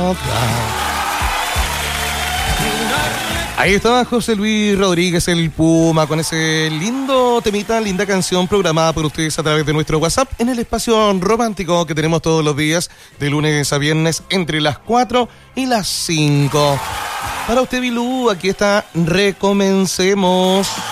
Ahí estaba José Luis Rodríguez, el Puma, con ese lindo temita, linda canción programada por ustedes a través de nuestro WhatsApp en el espacio romántico que tenemos todos los días, de lunes a viernes, entre las 4 y las 5. Para usted, Bilú, aquí está Recomencemos.